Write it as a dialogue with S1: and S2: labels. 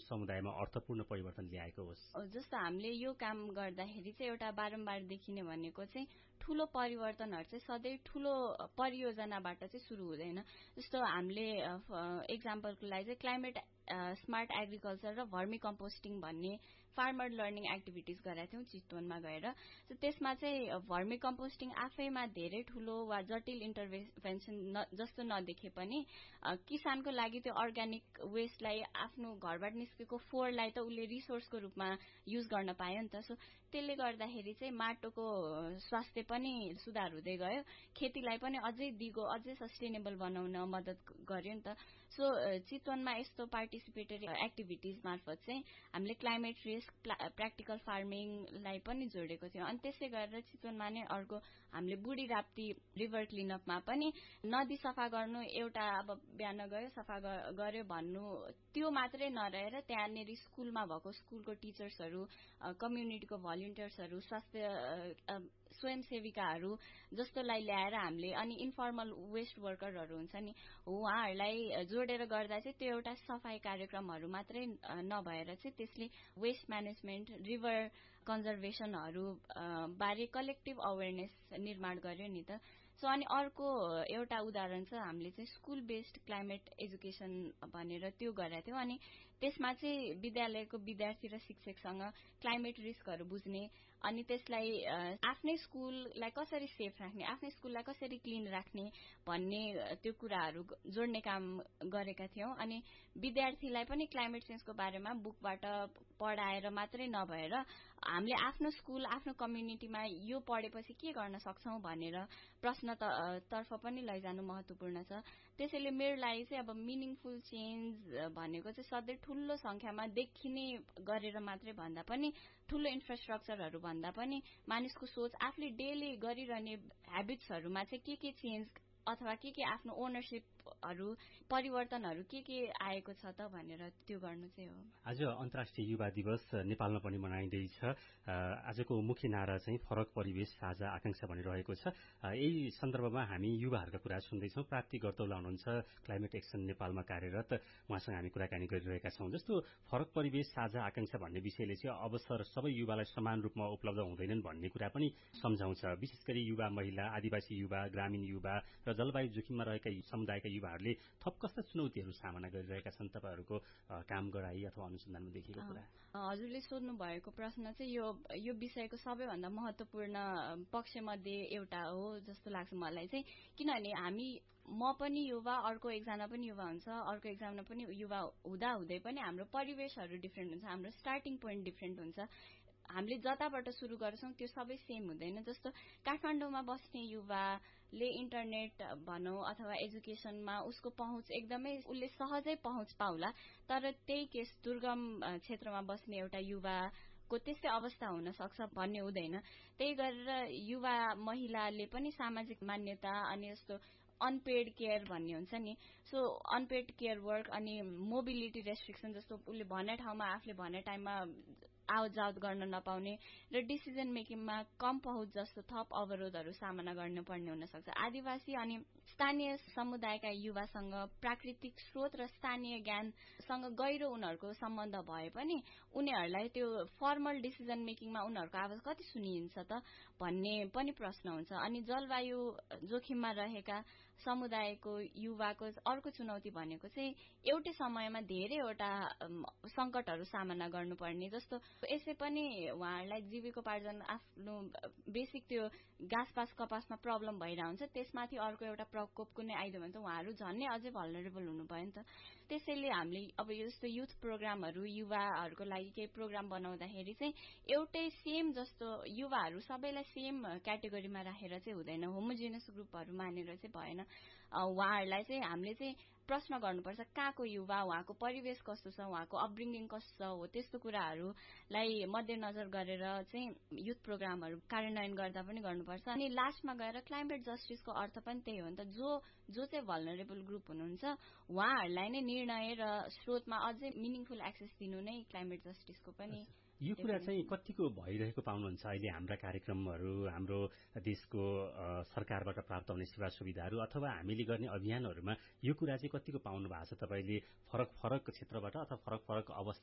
S1: समुदायमा अर्थपूर्ण परिवर्तन ल्याएको होस्?
S2: जस्तो हामीले यो काम गर्दाखेरि चाहिँ एउटा बारम्बार देखिने भनेको चाहिँ ठूलो परिवर्तनहरू चाहिँ सधैँ ठूलो परियोजनाबाट चाहिँ सुरु हुँदैन। जस्तो हामीले एक्जाम्पलको लागि चाहिँ क्लाइमेट स्मार्ट एग्रिकल्चर र भर्मी कम्पोस्टिङ भन्ने फार्मर लर्निङ एक्टिभिटिज गराएको थियौं चितवनमा गएर। त्यसमा चाहिँ भर्मी कम्पोस्टिङ आफैमा धेरै ठूलो वा जटिल इन्टरभेन्सन जस्तो नदेखे पनि किसानको लागि त्यो अर्ग्यानिक वेस्टलाई आफ्नो घरबाट निस्केको फोहोरलाई त उसले रिसोर्सको रूपमा युज गर्न पायो नि त। सो त्यसले गर्दाखेरि चाहिँ माटोको स्वास्थ्य पनि सुधार हुँदै गयो, खेतीलाई पनि अझै दिगो अझै सस्टेनेबल बनाउन मद्दत गर्यो नि त। सो चितवनमा यस्तो पार्टिसिपेटरी एक्टिभिटिज मार्फत चाहिँ हामीले क्लाइमेट रिस्क प्र्याक्टिकल फार्मिङलाई पनि जोडेको थियौं। अनि त्यसै गरेर चितवनमा नै अर्को हामीले बुढी राप्ती रिभर क्लिनअपमा पनि नदी सफा गर्नु एउटा अब बिहान गयो सफा गर्यो भन्नु त्यो मात्रै नरहेर त्यहाँनिर स्कुलमा भएको स्कुलको टिचर्सहरू, कम्युनिटीको भलिन्टियर्सहरू, स्वास्थ्य स्वयंसेविकाहरू जस्तोलाई ल्याएर हामीले अनि इन्फर्मल वेस्ट वर्करहरू हुन्छ नि उहाँहरूलाई जोडेर गर्दा चाहिँ त्यो एउटा सफाई कार्यक्रमहरू मात्रै नभएर चाहिँ त्यसले वेस्ट म्यानेजमेन्ट, रिभर कन्जर्भेसनहरू बारे कलेक्टिभ अवेरनेस निर्माण गर्यो नि त। सो अनि अर्को एउटा उदाहरण छ हामीले चाहिँ स्कुल बेस्ड क्लाइमेट एजुकेसन भनेर त्यो गरेका थियौं। अनि त्यसमा चाहिँ विद्यालयको विद्यार्थी र शिक्षकसँग क्लाइमेट रिस्कहरू बुझ्ने अनि त्यसलाई आफ्नै स्कुललाई कसरी सेफ राख्ने, आफ्नै स्कुललाई कसरी क्लिन राख्ने भन्ने त्यो कुराहरू जोड्ने काम गरेका थियौं। अनि विद्यार्थीलाई पनि क्लाइमेट चेन्जको बारेमा बुकबाट पढाएर मात्रै नभएर हामीले आफ्नो स्कुल आफ्नो कम्युनिटीमा यो पढेपछि के गर्न सक्छौं भनेर प्रश्न तर्फ पनि लैजानु महत्वपूर्ण छ। त्यसैले मेरो लागि चाहिँ अब मिनिङफुल चेन्ज भनेको चाहिँ सधैँ ठूलो संख्यामा देखिने गरेर मात्रै भन्दा पनि ठूलो इन्फ्रास्ट्रक्चरहरू भन्दा पनि मानिसको सोच आफूले डेली गरिरहने ह्याबिट्सहरूमा चाहिँ के चेन्ज अथवा के आफ्नो ओनरशिपहरू परिवर्तनहरू के आएको छ त भनेर त्यो गर्नु चाहिँ हो।
S1: आज अन्तर्राष्ट्रिय युवा दिवस नेपालमा पनि मनाइँदैछ। आजको मुख्य नारा चाहिँ फरक परिवेश साझा आकांक्षा भनिरहेको छ। यही सन्दर्भमा हामी युवाहरूका कुरा सुन्दैछौँ। प्राप्ति गर्तौला हुनुहुन्छ क्लाइमेट एक्सन नेपालमा कार्यरत, उहाँसँग हामी कुराकानी गरिरहेका छौँ। जस्तो फरक परिवेश साझा आकांक्षा भन्ने विषयले चाहिँ अवसर सबै युवालाई समान रूपमा उपलब्ध हुँदैनन् भन्ने कुरा पनि सम्झाउँछ। विशेष गरी युवा महिला, आदिवासी युवा, ग्रामीण युवा र जलवायु जोखिममा रहेका समुदायका युवाहरूले थप कस्ता चुनौतीहरू सामना गरिरहेका छन् तपाईहरूको काम गराई अथवा अनुसन्धानमा देखिएको कुरा?
S2: हजुरले सोध्नु भएको प्रश्न चाहिँ यो विषयको सबैभन्दा महत्वपूर्ण पक्षमध्ये एउटा हो जस्तो लाग्छ मलाई चाहिँ। किनभने म पनि युवा, अर्को एकजना पनि युवा हुन्छ, अर्को एकजना पनि युवा हुँदै पनि हाम्रो परिवेशहरू डिफ्रेन्ट हुन्छ, हाम्रो स्टार्टिङ पोइन्ट डिफ्रेन्ट हुन्छ। हामीले जताबाट सुरु गर्छौं त्यो सबै सेम हुँदैन। जस्तो काठमाडौँमा बस्ने युवाले इन्टरनेट भनौं अथवा एजुकेसनमा उसको पहुँच एकदमै उसले सहजै पहुँच पाउला, तर त्यही केस दुर्गम क्षेत्रमा बस्ने एउटा युवाको त्यस्तै अवस्था हुन सक्छ भन्ने हुँदैन। त्यही गरेर युवा महिलाले पनि सामाजिक मान्यता अनि यस्तो अनपेड केयर भन्ने हुन्छ नि, सो अनपेड केयर वर्क अनि मोबिलिटी रेस्ट्रिक्सन जस्तो उसले भन्ने ठाउँमा आफूले भन्ने टाइममा आवत जावत गर्न नपाउने र डिसिजन मेकिङमा कम पहुँच जस्तो थप अवरोधहरू सामना गर्नुपर्ने हुन सक्छ। आदिवासी अनि स्थानीय समुदायका युवासँग प्राकृतिक स्रोत र स्थानीय ज्ञानसँग गहिरो उनीहरूको सम्बन्ध भए पनि उनीहरूलाई त्यो फर्मल डिसिजन मेकिङमा उनीहरूको आवाज कति सुनिन्छ त भन्ने पनि प्रश्न हुन्छ। अनि जलवायु जोखिममा रहेका समुदायको युवाको अर्को चुनौती भनेको चाहिँ एउटै समयमा धेरैवटा संकटहरू सामना गर्नुपर्ने। जस्तो यसै पनि उहाँहरूलाई जीविकोपार्जन आफ्नो बेसिक त्यो घाँसपास कपासमा प्रब्लम भइरहेको हुन्छ, त्यसमाथि अर्को एउटा प्रकोप कुनै आइदियो भने त उहाँहरू झन्नै अझै भल्नरेबल हुनुभयो नि त। त्यसैले हामीले अब यस्तो युथ प्रोग्रामहरू युवाहरूको लागि केही प्रोग्राम बनाउँदाखेरि चाहिँ एउटै सेम जस्तो युवाहरू सबैलाई सेम क्याटेगोरीमा राखेर चाहिँ हुँदैन, होमोजिनियस ग्रुपहरू मानेर चाहिँ भएन। उहाँहरूलाई चाहिँ हामीले चाहिँ प्रश्न गर्नुपर्छ कहाँको युवा, उहाँको परिवेश कस्तो छ, उहाँको अपब्रिङ्गिङ कस्तो छ, हो त्यस्तो कुराहरूलाई मध्यनजर गरेर चाहिँ युथ प्रोग्रामहरू कार्यान्वयन गर्दा पनि गर्नुपर्छ। अनि लास्टमा गएर क्लाइमेट जस्टिसको अर्थ पनि त्यही हो नि त, जो चाहिँ भल्नरेबल ग्रुप हुनुहुन्छ उहाँहरूलाई नै निर्णय र स्रोतमा अझै मिनिङफुल एक्सेस दिनु नै क्लाइमेट जस्टिसको पनि।
S1: यो कुरा चाहिँ कतिको भइरहेको पाउनुहुन्छ अहिले हाम्रा कार्यक्रमहरू, हाम्रो देशको सरकारबाट प्राप्त हुने सेवा सुविधाहरू अथवा हामीले गर्ने अभियानहरूमा यो कुरा चाहिँ कतिको पाउनु भएको छ? तपाईले फरक क्षेत्रबाट अथवा फरक